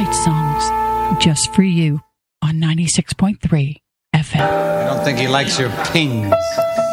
great songs just for you on 96.3 FM. I don't think he likes your pings.